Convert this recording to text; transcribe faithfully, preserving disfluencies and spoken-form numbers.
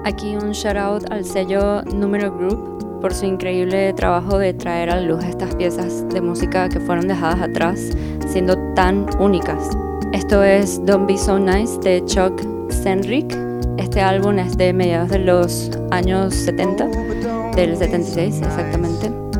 Aquí un shout out al sello Número Group por su increíble trabajo de traer a la luz estas piezas de música que fueron dejadas atrás, siendo tan únicas. Esto es Don't Be So Nice de Chuck Senrick. Este álbum es de mediados de los años setenta, del setenta y seis exactamente.